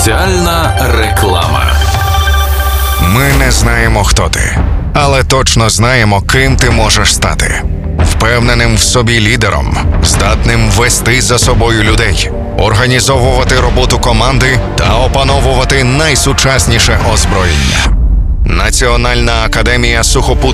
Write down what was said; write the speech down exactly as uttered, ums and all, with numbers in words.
Соціальна реклама. Ми не знаємо, хто ти, але точно знаємо, ким ти можеш стати. Впевненим в собі лідером, здатним вести за собою людей, організовувати роботу команди та опановувати найсучасніше озброєння. Національна академія сухопутних